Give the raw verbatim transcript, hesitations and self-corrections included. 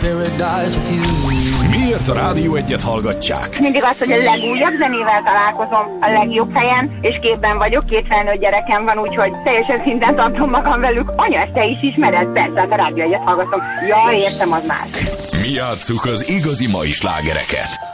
paradise with you. Miért a Rádió Egyet hallgatják? Mindig az, hogy a legújabb zenével találkozom a legjobb helyen, és képben vagyok, két felnőtt gyerekem van, úgyhogy teljesen szinten tartom magam velük. Anya, ezt te is ismered? Persze, hát a Rádió Egyet hallgatom. Ja, értem, az más. Mi játsszuk az igazi mai slágereket.